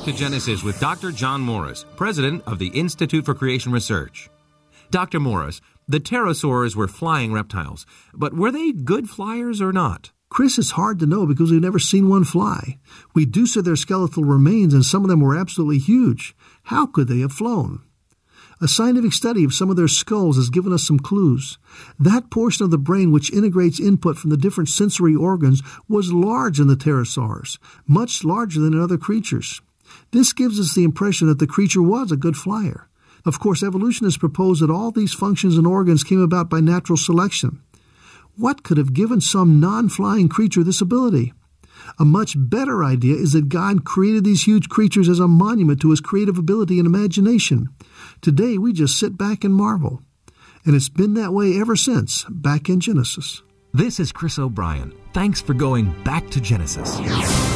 to Genesis with Dr. John Morris, president of the Institute for Creation Research. Dr. Morris, the pterosaurs were flying reptiles, but were they good flyers or not? Chris, it's hard to know because we've never seen one fly. We do see their skeletal remains, and some of them were absolutely huge. How could they have flown? A scientific study of some of their skulls has given us some clues. That portion of the brain which integrates input from the different sensory organs was large in the pterosaurs, much larger than in other creatures. This gives us the impression that the creature was a good flyer. Of course, evolutionists propose that all these functions and organs came about by natural selection. What could have given some non-flying creature this ability? A much better idea is that God created these huge creatures as a monument to his creative ability and imagination. Today, we just sit back and marvel. And it's been that way ever since, back in Genesis. This is Chris O'Brien. Thanks for going back to Genesis.